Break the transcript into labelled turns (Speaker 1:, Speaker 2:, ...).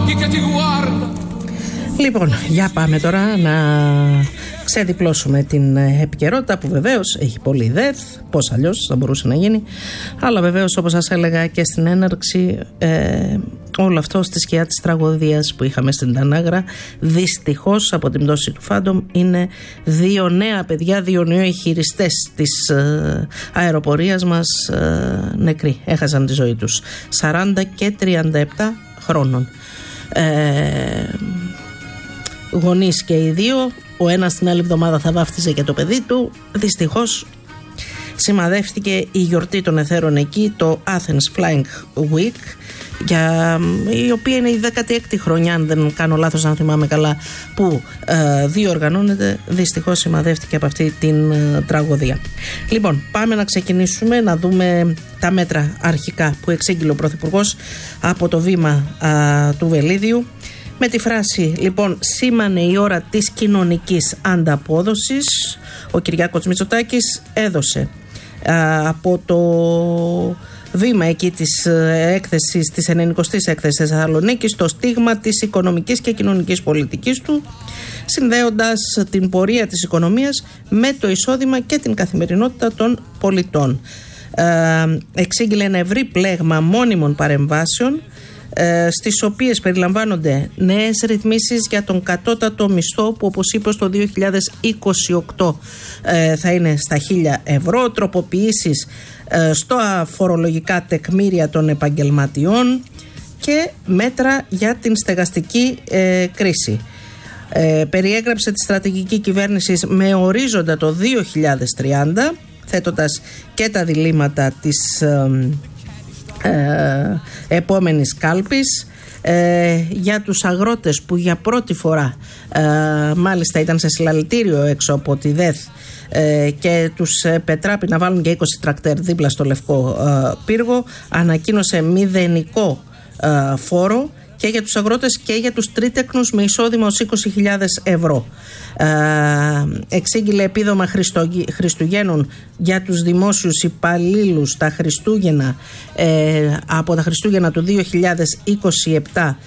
Speaker 1: Λοιπόν, για πάμε τώρα να ξεδιπλώσουμε την επικαιρότητα που βεβαίως έχει πολύ ΔΕΘ, πώς αλλιώς θα μπορούσε να γίνει, αλλά βεβαίως όπως σας έλεγα και στην έναρξη, όλο αυτό στη σκιά της τραγωδίας που είχαμε στην Τανάγρα, δυστυχώς από την πτώση του Φάντομ είναι δύο νέα παιδιά, δύο νέοι χειριστές της αεροπορίας μας νεκροί, έχασαν τη ζωή τους, 40 και 37 χρόνων. Γονείς και οι δύο, ο ένας την άλλη εβδομάδα θα βάφτιζε και το παιδί του. Δυστυχώς σημαδεύτηκε η γιορτή των εθέρων εκεί, το Athens Flying Week, η οποία είναι η 16η χρονιά, αν δεν κάνω λάθος, αν θυμάμαι καλά, που διοργανώνεται. Δυστυχώς σημαδεύτηκε από αυτή την τραγωδία. Λοιπόν, πάμε να ξεκινήσουμε να δούμε τα μέτρα αρχικά που εξήγηλε ο Πρωθυπουργός από το βήμα του Βελίδιου. Με τη φράση, λοιπόν, σήμανε η ώρα της κοινωνικής ανταπόδοσης. Ο Κυριάκος Μητσοτάκης έδωσε από το βήμα εκεί της έκθεσης, της 90ης έκθεσης Θεσσαλονίκης, το στίγμα της οικονομικής και κοινωνικής πολιτικής του, συνδέοντας την πορεία της οικονομίας με το εισόδημα και την καθημερινότητα των πολιτών. Εξήγηλε ένα ευρύ πλέγμα μόνιμων παρεμβάσεων, στις οποίες περιλαμβάνονται νέες ρυθμίσεις για τον κατώτατο μισθό, που όπως είπε στο 2028 θα είναι στα 1.000 ευρώ, τροποποιήσεις στο φορολογικά τεκμήρια των επαγγελματιών και μέτρα για την στεγαστική κρίση. Περιέγραψε τη στρατηγική κυβέρνησης με ορίζοντα το 2030, θέτοντας και τα διλήμματα της επόμενης κάλπης, για τους αγρότες που για πρώτη φορά μάλιστα ήταν σε συλλαλητήριο έξω από τη ΔΕΘ και τους πετράπει να βάλουν και 20 τρακτέρ δίπλα στο Λευκό Πύργο, ανακοίνωσε μηδενικό φόρο και για τους αγρότες και για τους τρίτεκνους με εισόδημα ως 20.000 ευρώ. Εξήγηλε επίδομα Χριστουγέννων για τους δημόσιους υπαλλήλους τα Χριστούγεννα, από τα Χριστούγεννα του 2027